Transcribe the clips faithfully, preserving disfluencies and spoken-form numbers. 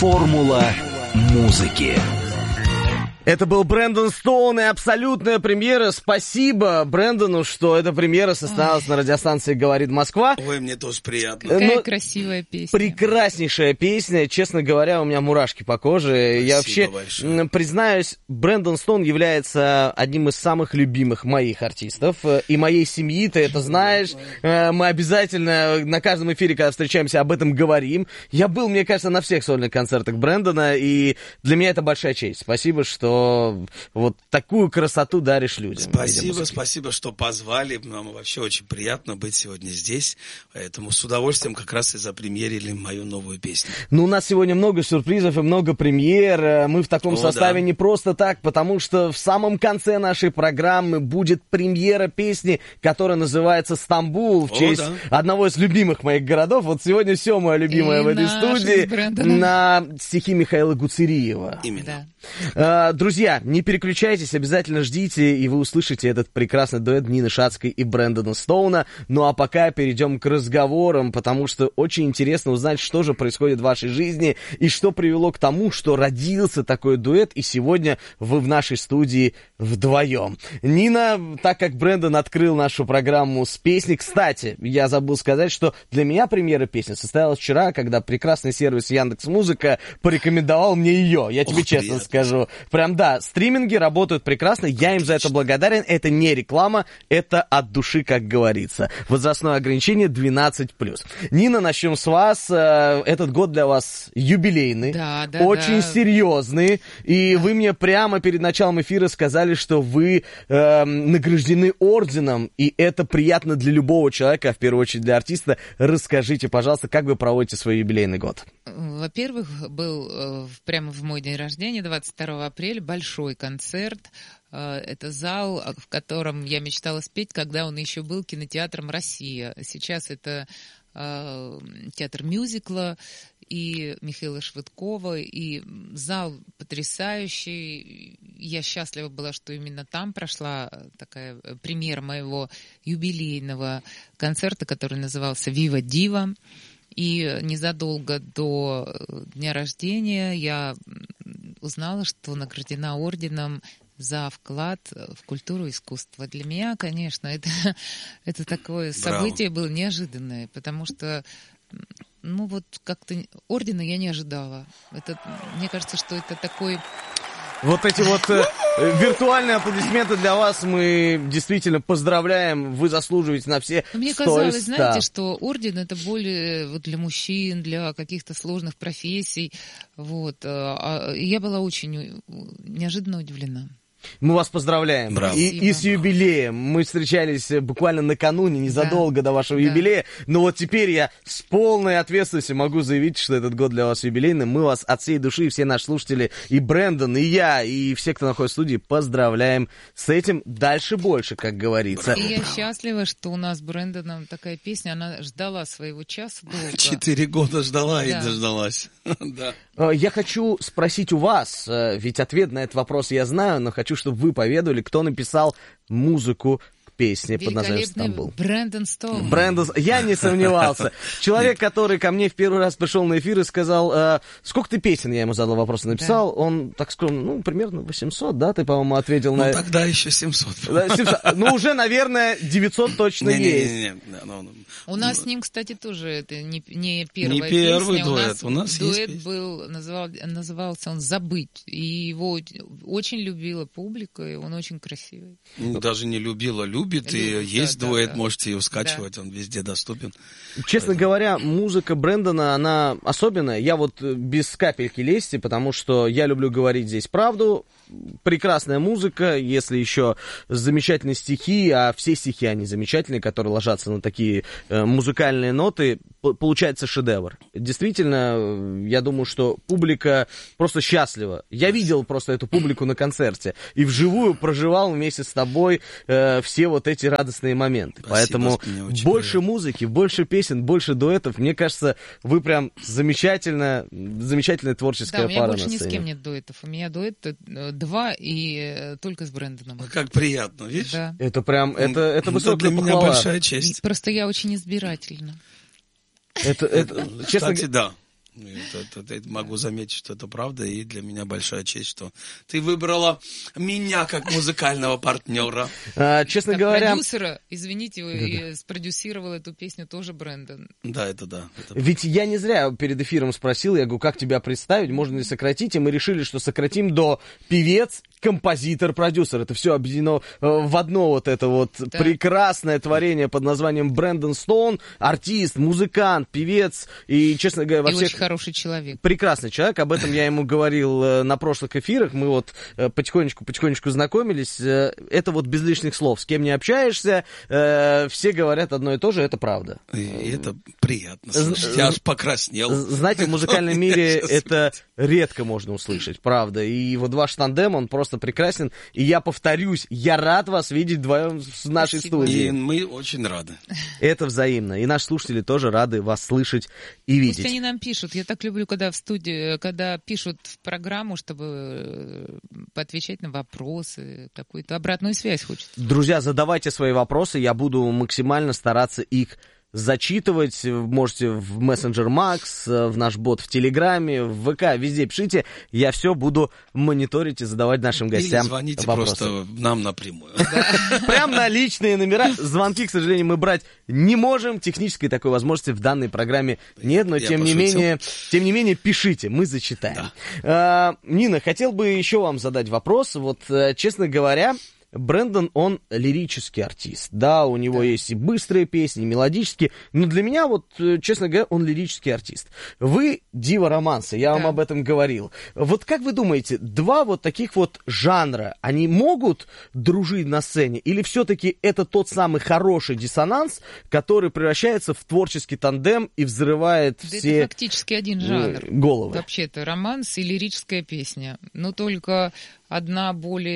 Формула музыки. Это был Брэндон Стоун и абсолютная премьера. Спасибо Брэндону, что эта премьера состоялась Ой. на радиостанции «Говорит Москва». Ой, мне тоже приятно. Какая ну, красивая песня. Прекраснейшая песня. Честно говоря, у меня мурашки по коже. Спасибо Я вообще, большое. признаюсь, Брэндон Стоун является одним из самых любимых моих артистов. И моей семьи, ты это знаешь. Мы обязательно на каждом эфире, когда встречаемся, об этом говорим. Я был, мне кажется, на всех сольных концертах Брэндона, и для меня это большая честь. Спасибо, что вот такую красоту даришь людям. Спасибо, спасибо, что позвали. Нам вообще очень приятно быть сегодня здесь. Поэтому с удовольствием как раз и запремьерили мою новую песню. Ну, у нас сегодня много сюрпризов и много премьер. Мы в таком О, составе да. не просто так, потому что в самом конце нашей программы будет премьера песни, которая называется «Стамбул» в О, честь да. одного из любимых моих городов. Вот сегодня все мое любимое и в этой студии на стихи Михаила Гуцериева. Именно. Да. Друзья, не переключайтесь, обязательно ждите, и вы услышите этот прекрасный дуэт Нины Шацкой и Брэндона Стоуна. Ну а пока перейдем к разговорам, потому что очень интересно узнать, что же происходит в вашей жизни, и что привело к тому, что родился такой дуэт, и сегодня вы в нашей студии вдвоем. Нина, так как Брэндон открыл нашу программу с песней, кстати, я забыл сказать, что для меня премьера песни состоялась вчера, когда прекрасный сервис Яндекс.Музыка порекомендовал мне ее, я тебе Ох, честно приятно. скажу. Прям да, стриминги работают прекрасно, я им за это благодарен, это не реклама, это от души, как говорится. Возрастное ограничение двенадцать плюс. Нина, начнем с вас, этот год для вас юбилейный, да, да, очень да. серьезный, и да. вы мне прямо перед началом эфира сказали, что вы э, награждены орденом, и это приятно для любого человека, а в первую очередь для артиста. Расскажите, пожалуйста, как вы проводите свой юбилейный год? Во-первых, был э, прямо в мой день рождения, двадцать второго апреля, большой концерт. Это зал, в котором я мечтала спеть, когда он еще был кинотеатром «Россия». Сейчас это э, театр мюзикла и Михаила Швыдкова, и зал потрясающий. Я счастлива была, что именно там прошла такая премьера моего юбилейного концерта, который назывался «Вива Дива». И незадолго до дня рождения я узнала, что награждена орденом за вклад в культуру и искусство. Для меня, конечно, это, это такое событие Браво. было неожиданное, потому что, ну вот, как-то ордена я не ожидала. Это, мне кажется, что это такой... Вот эти вот э, виртуальные аплодисменты для вас мы действительно поздравляем. Вы заслуживаете на все Мне сто казалось, из ста. знаете, что орден это более вот для мужчин, для каких-то сложных профессий. Вот. А я была очень неожиданно удивлена. Мы вас поздравляем. И, и с юбилеем. Мы встречались буквально накануне, незадолго да. до вашего да. юбилея. Но вот теперь я с полной ответственностью могу заявить, что этот год для вас юбилейный. Мы вас от всей души, все наши слушатели, и Брэндон, и я, и все, кто находится в студии, поздравляем с этим. Дальше больше, как говорится. И я счастлива, что у нас с Брэндоном такая песня, она ждала своего часа долго. Четыре года ждала да. и дождалась. да. Я хочу спросить у вас, ведь ответ на этот вопрос я знаю, но хочу, чтобы вы поведали, кто написал музыку к песне под названием «Стамбул». Брэндон Стоун. Брэндон, я не сомневался. Человек, который ко мне в первый раз пришел на эфир и сказал, э, сколько ты песен, я ему задал вопрос, написал, да. он так скромно, ну, примерно восемьсот, да, ты, по-моему, ответил ну, на... Ну, тогда еще семьсот. семьсот. Ну, уже, наверное, девятьсот точно не, есть. Не, не, не, не, не. У нас с ним, кстати, тоже это не, не первая не первый песня. дуэт. У нас, У нас дуэт был, называл, назывался он «Забыть». И его очень любила публика, и он очень красивый. Даже не любила, любит. любит и есть да, дуэт, да, можете его скачивать, да. он везде доступен. Честно Поэтому... говоря, музыка Брэндона, она особенная. Я вот без капельки лести, потому что я люблю говорить здесь правду. Прекрасная музыка, если еще замечательные стихи, а все стихи, они замечательные, которые ложатся на такие э, музыкальные ноты, получается шедевр. Действительно, я думаю, что публика просто счастлива. Я видел просто эту публику на концерте и вживую проживал вместе с тобой э, все вот эти радостные моменты. Спасибо, поэтому больше приятно. музыки, больше песен, больше дуэтов. Мне кажется, вы прям замечательно, замечательная творческая да, пара на сцене. Да, у меня больше ни с кем нет дуэтов. У меня дуэт два и только с Брэндоном. А как приятно, видишь? Да. Это прям, это, это высокая для похвала. меня большая честь. И просто я очень избирательна. Это, это, честно Кстати, да. Это, это, это, могу заметить, что это правда, и для меня большая честь, что ты выбрала меня как музыкального партнера. А, честно как говоря... продюсера, извините, и спродюсировал эту песню тоже Брэндон. Да, это да. Это Ведь я не зря перед эфиром спросил, я говорю, как тебя представить, можно ли сократить, и мы решили, что сократим до певец, композитор, продюсер. Это все объединено в одно вот это вот да. прекрасное творение под названием Брэндон Стоун, артист, музыкант, певец, и, честно говоря, во и всех... очень хороший человек. Прекрасный человек, об этом я ему говорил на прошлых эфирах, мы вот потихонечку-потихонечку знакомились, это вот без лишних слов, с кем не общаешься, все говорят одно и то же, это правда. И это приятно слышать, я аж покраснел. Знаете, в музыкальном мире это редко можно услышать, правда, и вот ваш тандем, он просто прекрасен, и я повторюсь, я рад вас видеть вдвоем в нашей Спасибо. студии. И мы очень рады. Это взаимно, и наши слушатели тоже рады вас слышать и видеть. Пусть они нам пишут. Я так люблю, когда в студии, когда пишут в программу, чтобы поотвечать на вопросы, какую-то обратную связь хочется. Друзья, задавайте свои вопросы, я буду максимально стараться их зачитывать. Можете в мессенджер Макс, в наш бот в Телеграме, в ВК, везде пишите. Я все буду мониторить и задавать нашим гостям Или звоните вопросы. Просто нам напрямую. Прям на личные номера. Звонки, к сожалению, мы брать не можем. Технической такой возможности в данной программе нет, но тем не менее, тем не менее, пишите, мы зачитаем. Нина, хотел бы еще вам задать вопрос. Вот, честно говоря, Брэндон, он лирический артист, да, у него да. есть и быстрые песни, и мелодические, но для меня, вот, честно говоря, он лирический артист. Вы дива романса, я да. вам об этом говорил. Вот как вы думаете, два вот таких вот жанра, они могут дружить на сцене, или все-таки это тот самый хороший диссонанс, который превращается в творческий тандем и взрывает да все это фактически один жанр. Головы? Вообще-то романс и лирическая песня, но только... Одна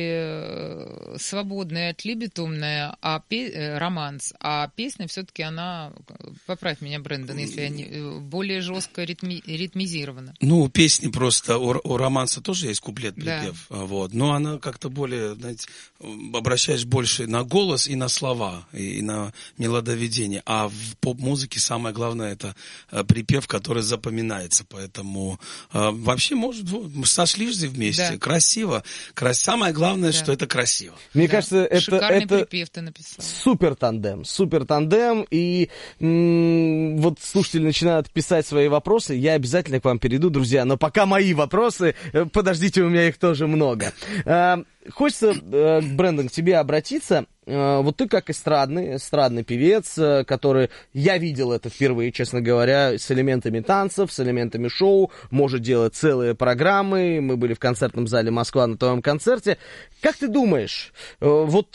более свободная, отлибитумная, а пе- романс, а песня все-таки она, поправь меня, Брэндон, если я не, более жестко ритми- ритмизирована. Ну, у песни просто, у, у романса тоже есть куплет-припев, да. вот, но она как-то более, знаете, обращаешь больше на голос и на слова, и на мелодоведение, а в поп-музыке самое главное это припев, который запоминается, поэтому вообще, может, сошлись вместе, да. красиво. Крас... Самое главное, да. что это красиво. Мне да. кажется, это, Шикарный это припев ты написал. Супер тандем, супер тандем. И м- вот слушатели начинают писать свои вопросы. Я обязательно к вам перейду, друзья. Но пока мои вопросы, подождите, у меня их тоже много. А, хочется, Брэндон, к тебе обратиться. Вот ты как эстрадный, эстрадный певец, который, я видел это впервые, честно говоря, с элементами танцев, с элементами шоу, может делать целые программы. Мы были в концертном зале «Москва» на твоем концерте. Как ты думаешь, вот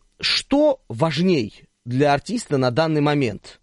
что важней для артиста на данный момент?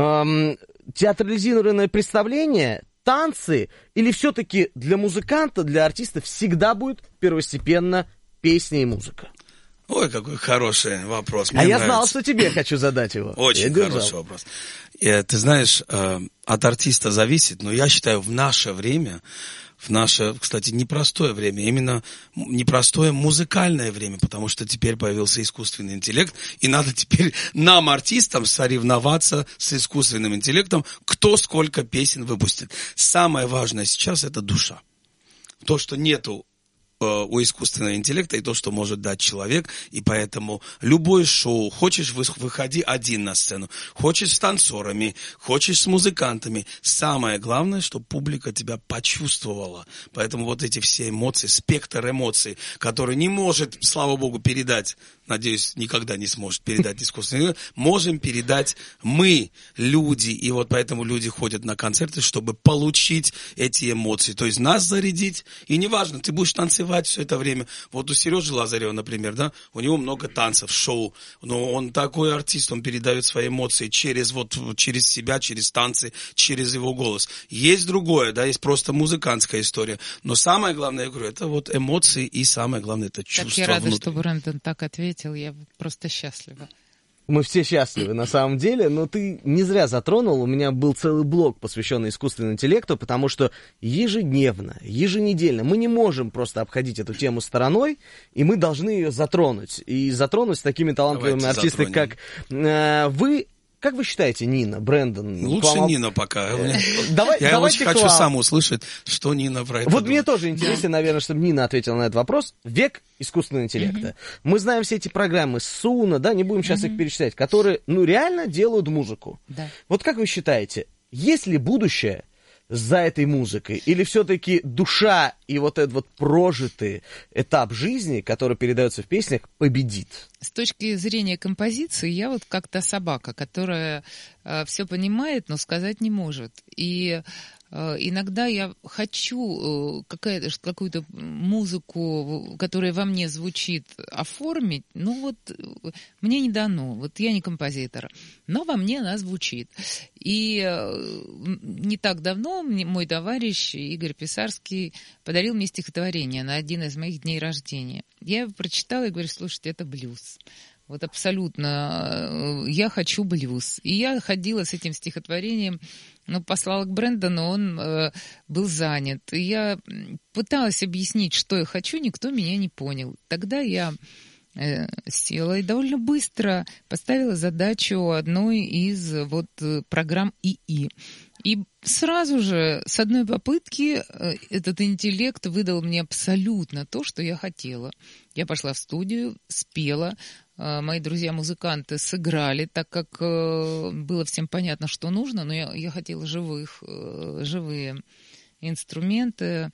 Театрализированное представление, танцы, или все-таки для музыканта, для артиста всегда будет первостепенно песня и музыка? Ой, какой хороший вопрос. Мне а я нравится. знал, что тебе хочу задать его. Очень хороший вопрос. И, ты знаешь, э, от артиста зависит, но я считаю, в наше время, в наше, кстати, непростое время, именно непростое музыкальное время, потому что теперь появился искусственный интеллект, и надо теперь нам, артистам, соревноваться с искусственным интеллектом, кто сколько песен выпустит. Самое важное сейчас — это душа. То, что нету у искусственного интеллекта, и то, что может дать человек, и поэтому любое шоу, хочешь, выходи один на сцену, хочешь с танцорами, хочешь с музыкантами, самое главное, чтобы публика тебя почувствовала, поэтому вот эти все эмоции, спектр эмоций, который не может, слава богу, передать, надеюсь, никогда не сможет передать искусственный интеллект, можем передать мы, люди, и вот поэтому люди ходят на концерты, чтобы получить эти эмоции, то есть нас зарядить, и неважно, ты будешь танцевать все это время. Вот у Сережи Лазарева, например, да, у него много танцев, шоу, но он такой артист, он передает свои эмоции через вот, через себя, через танцы, через его голос. Есть другое, да, есть просто музыкантская история, но самое главное, я говорю, это вот эмоции, и самое главное, это чувство внутри. Так я рада, что Брэндон так ответил, я просто счастлива. Мы все счастливы на самом деле, но ты не зря затронул, у меня был целый блог, посвященный искусственному интеллекту, потому что ежедневно, еженедельно мы не можем просто обходить эту тему стороной, и мы должны ее затронуть. И затронуть с такими талантливыми Давайте артистами, затронем. как э, вы. Как вы считаете, Нина, Брэндон? Лучше вам... Нина пока. Давай, Я очень хочу вам. сам услышать, что Нина про это Вот думает. мне тоже интересно, наверное, чтобы Нина ответила на этот вопрос. Век искусственного интеллекта. Mm-hmm. Мы знаем все эти программы Суна, да, не будем сейчас mm-hmm. их перечислять, которые, ну, реально делают музыку. Да. Вот как вы считаете, есть ли будущее за этой музыкой? Или все-таки душа и вот этот вот прожитый этап жизни, который передается в песнях, победит? С точки зрения композиции, я вот как та собака, которая э, все понимает, но сказать не может. И э, иногда я хочу э, какая-то, какую-то музыку, которая во мне звучит, оформить, ну вот э, мне не дано, вот я не композитор, но во мне она звучит. И э, не так давно мне, мой товарищ Игорь Писарский подарил мне стихотворение на один из моих дней рождения. Я его прочитала и говорю: слушайте, это блюз. Вот абсолютно. Я хочу блюз. И я ходила с этим стихотворением, ну, послала к Брэндону, он э, был занят. И я пыталась объяснить, что я хочу, никто меня не понял. Тогда я э, села и довольно быстро поставила задачу одной из вот программ ИИ. И сразу же, с одной попытки, этот интеллект выдал мне абсолютно то, что я хотела. Я пошла в студию, спела, мои друзья-музыканты сыграли, так как было всем понятно, что нужно, но я, я хотела живых, живые инструменты.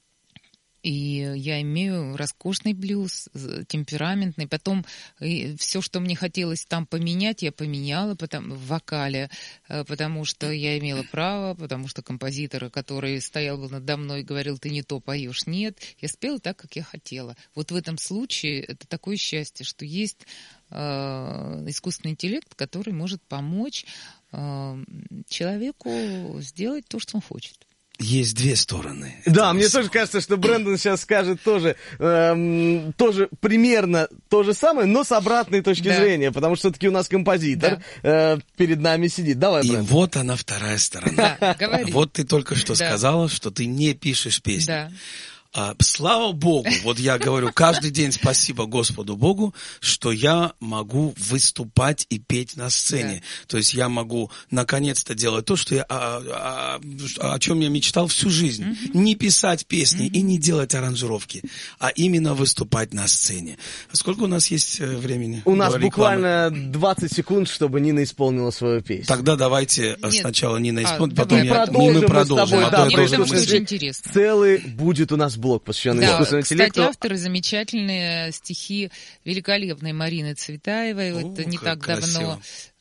И я имею роскошный блюз, темпераментный. Потом все, что мне хотелось там поменять, я поменяла потом, в вокале, потому что я имела право, потому что композитор, который стоял надо мной, говорил: ты не то поешь. Нет, я спела так, как я хотела. Вот в этом случае это такое счастье, что есть э, искусственный интеллект, который может помочь э, человеку сделать то, что он хочет. Есть две стороны. Да, мне тоже кажется, что Брэндон сейчас скажет тоже, эм, тоже примерно то же самое, но с обратной точки да. зрения, потому что все-таки у нас композитор да. э, перед нами сидит. Давай, И Брэндон. вот она, вторая сторона. Да, говори. Вот ты только что да. сказала, что ты не пишешь песни. Да. А, слава Богу, вот я говорю каждый день спасибо Господу Богу, что я могу выступать и петь на сцене. Да. То есть я могу наконец-то делать то, что я, о, о, о чем я мечтал всю жизнь. Mm-hmm. Не писать песни mm-hmm. и не делать аранжировки, а именно выступать на сцене. Сколько у нас есть времени? У нас буквально двадцать секунд, чтобы Нина исполнила свою песню. Тогда давайте Нет. сначала Нина исполнит, а, потом я... продолжим, мы продолжим. Тобой, а да, мне тоже потому что очень интересно. Целый будет у нас блок, посвященный да, искусственному интеллекту. Кстати, авторы замечательные стихи великолепной Марины Цветаевой. О, вот не так красиво.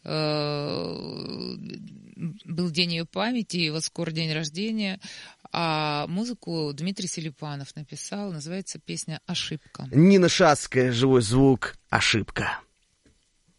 Давно э, был день ее памяти, и вот скоро день рождения. А музыку Дмитрий Селипанов написал. Называется песня «Ошибка». Нина Шацкая, «Живой звук», «Ошибка».